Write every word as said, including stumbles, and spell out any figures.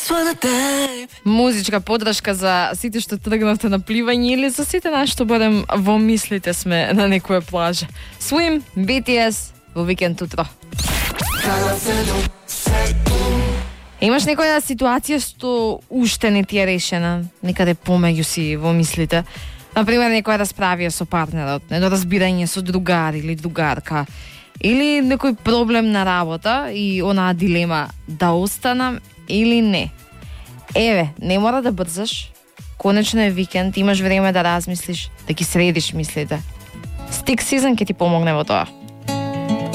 Музичка подршка за сите што тргнавте на пливање или за сите нас што барем во мислите сме на некоја плажа. Swim, би ти ес, во викенд утро. Имаш некоја ситуација што уште не ти е решена, некаде помеѓу си во мислите? Например, некоја расправија со партнерот, недоразбирање со другар или другарка, или некој проблем на работа и онаа дилема да останам или не. Еве, не мора да брзаш, конечно е викенд, имаш време да размислиш, да ги средиш мислите. Stick Season ќе ти помогне во тоа.